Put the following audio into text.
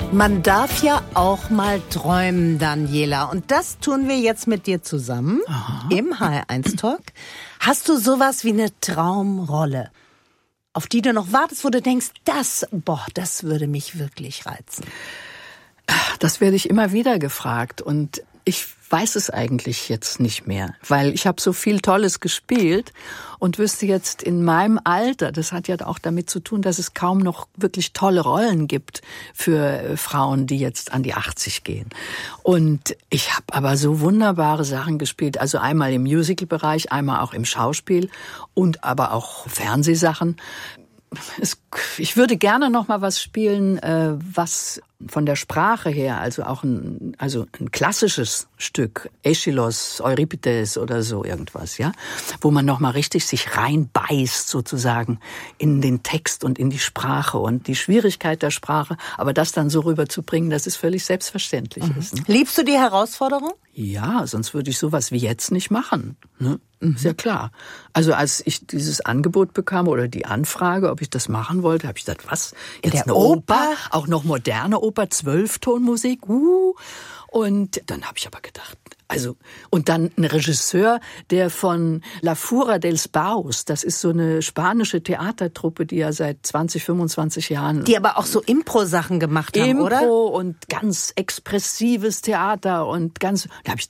Man darf ja auch mal träumen, Daniela. Und das tun wir jetzt mit dir zusammen. Aha. Im HR1 Talk. Hast du sowas wie eine Traumrolle, auf die du noch wartest, wo du denkst, das würde mich wirklich reizen? Das werde ich immer wieder gefragt und ich weiß es eigentlich jetzt nicht mehr, weil ich habe so viel Tolles gespielt und wüsste jetzt in meinem Alter, das hat ja auch damit zu tun, dass es kaum noch wirklich tolle Rollen gibt für Frauen, die jetzt an die 80 gehen. Und ich habe aber so wunderbare Sachen gespielt, also einmal im Musical-Bereich, einmal auch im Schauspiel und aber auch Fernsehsachen. Ich würde gerne noch mal was spielen, was von der Sprache her, also auch ein klassisches Stück, Aeschylus, Euripides oder so irgendwas, ja, wo man noch mal richtig sich reinbeißt sozusagen in den Text und in die Sprache und die Schwierigkeit der Sprache, aber das dann so rüberzubringen, dass es völlig selbstverständlich ist. Ne? Liebst du die Herausforderung? Ja, sonst würde ich sowas wie jetzt nicht machen. Ne? Ist ja klar. Also als ich dieses Angebot bekam oder die Anfrage, ob ich das machen wollte, habe ich gedacht, was? Jetzt eine Oper? Auch noch moderne Oper, 12-Tonmusik? Und dann habe ich aber gedacht, und dann ein Regisseur, der von La Fura dels Baus, das ist so eine spanische Theatertruppe, die ja seit 20, 25 Jahren... Die aber auch so Impro-Sachen gemacht haben, oder? Impro und ganz expressives Theater und ganz... Da habe ich